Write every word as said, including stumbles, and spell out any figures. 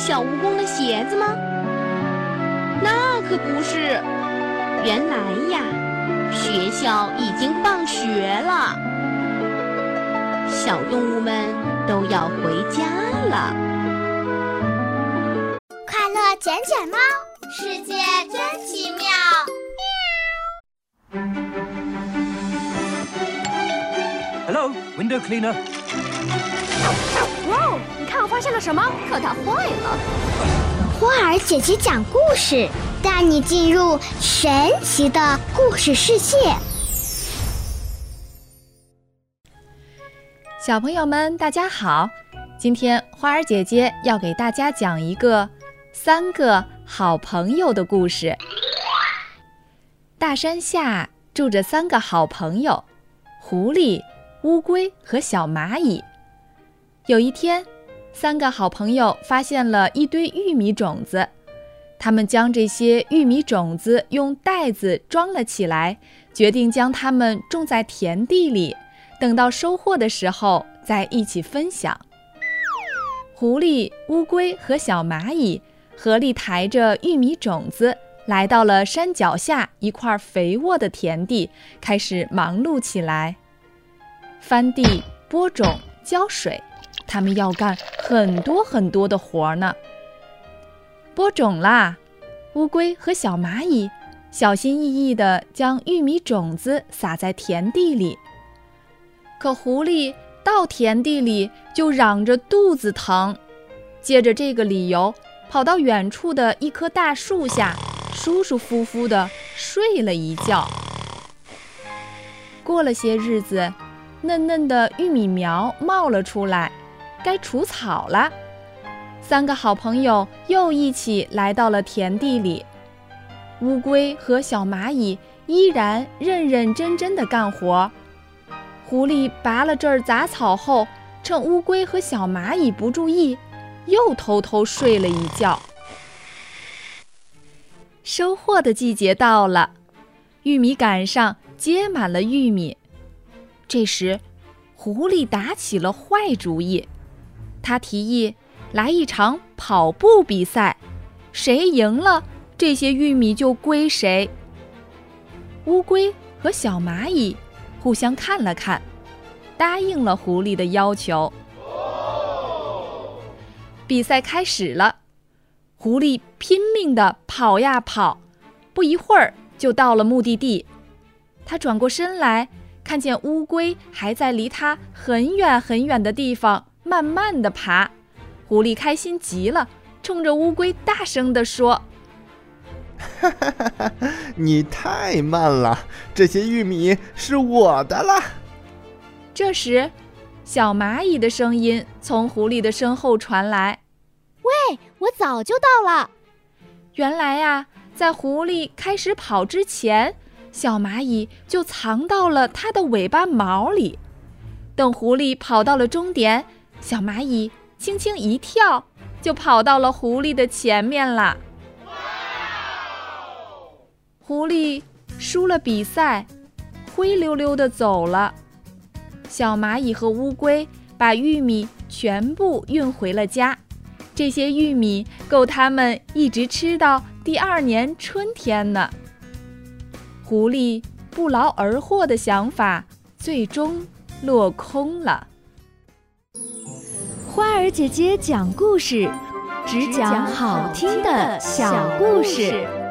小蜈蚣的鞋子吗？那可不是。原来呀，学校已经放学了，小动物们都要回家了。 快乐捡捡猫，世界真奇妙。 Hello, window cleaner. 哇哦，你看我发现了什么？可它坏了。 花儿姐姐讲故事，带你进入神奇的故事世界。 小朋友们大家好，今天花儿姐姐要给大家讲一个三个好朋友的故事。大山下住着三个好朋友，狐狸、乌龟和小蚂蚁。有一天，三个好朋友发现了一堆玉米种子，他们将这些玉米种子用袋子装了起来，决定将它们种在田地里，等到收获的时候再一起分享。狐狸、乌龟和小蚂蚁合力抬着玉米种子，来到了山脚下一块肥沃的田地，开始忙碌起来。翻地、播种、浇水，他们要干很多很多的活呢。播种啦，乌龟和小蚂蚁小心翼翼地将玉米种子撒在田地里。可狐狸到田地里就嚷着肚子疼，借着这个理由跑到远处的一棵大树下，舒舒服服地睡了一觉。过了些日子，嫩嫩的玉米苗冒了出来，该除草了。三个好朋友又一起来到了田地里，乌龟和小蚂蚁依然认认真真地干活。狐狸拔了这儿杂草后，趁乌龟和小蚂蚁不注意，又偷偷睡了一觉。收获的季节到了，玉米杆上结满了玉米。这时，狐狸打起了坏主意，他提议来一场跑步比赛，谁赢了，这些玉米就归谁。乌龟和小蚂蚁互相看了看，答应了狐狸的要求。比赛开始了，狐狸拼命地跑呀跑，不一会儿就到了目的地。他转过身来，看见乌龟还在离他很远很远的地方慢慢地爬。狐狸开心极了，冲着乌龟大声地说： 哈哈哈哈，你太慢了，这些玉米是我的了。 这时，小蚂蚁的声音从狐狸的身后传来： 喂，我早就到了。 原来呀，在狐狸开始跑之前，小蚂蚁就藏到了它的尾巴毛里。等狐狸跑到了终点，小蚂蚁轻轻一跳，就跑到了狐狸的前面啦。狐狸输了比赛，灰溜溜地走了。小蚂蚁和乌龟把玉米全部运回了家，这些玉米够它们一直吃到第二年春天呢。狐狸不劳而获的想法最终落空了。 花儿姐姐讲故事，只讲好听的小故事。